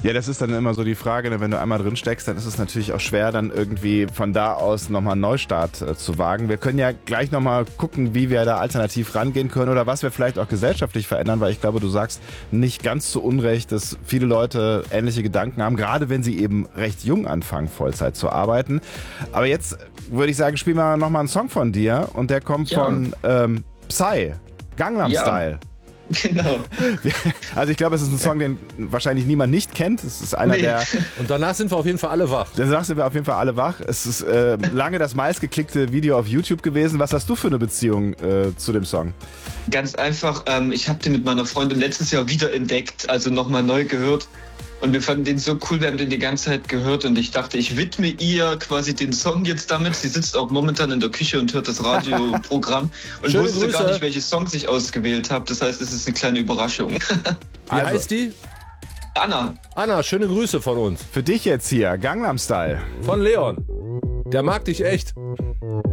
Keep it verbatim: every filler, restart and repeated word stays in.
Ja, das ist dann immer so die Frage, ne, wenn du einmal drin steckst, dann ist es natürlich auch schwer, dann irgendwie von da aus nochmal einen Neustart äh, zu wagen. Wir können ja gleich nochmal gucken, wie wir da alternativ rangehen können oder was wir vielleicht auch gesellschaftlich verändern, weil ich glaube, du sagst nicht ganz zu Unrecht, dass viele Leute ähnliche Gedanken haben, gerade wenn sie eben recht jung anfangen, Vollzeit zu arbeiten. Aber jetzt würde ich sagen, spielen wir nochmal einen Song von dir und der kommt Ja. von ähm, Psy, Gangnam Ja. Style. Genau. Also ich glaube, es ist ein Song, den wahrscheinlich niemand nicht kennt. Es ist einer Nee. der... Und danach sind wir auf jeden Fall alle wach. Dann sagst du wir auf jeden Fall alle wach. Es ist äh, lange das meistgeklickte Video auf YouTube gewesen. Was hast du für eine Beziehung äh, zu dem Song? Ganz einfach, ähm, ich habe den mit meiner Freundin letztes Jahr wiederentdeckt, also nochmal neu gehört. Und wir fanden den so cool, wir haben den die ganze Zeit gehört und ich dachte, ich widme ihr quasi den Song jetzt damit. Sie sitzt auch momentan in der Küche und hört das Radioprogramm und Schöne wusste Grüße. gar nicht, welche Songs ich ausgewählt habe. Das heißt, es ist eine kleine Überraschung. Wie Also. heißt die? Anna, Anna, schöne Grüße von uns. Für dich jetzt hier, Gangnam Style. Von Leon. Der mag dich echt.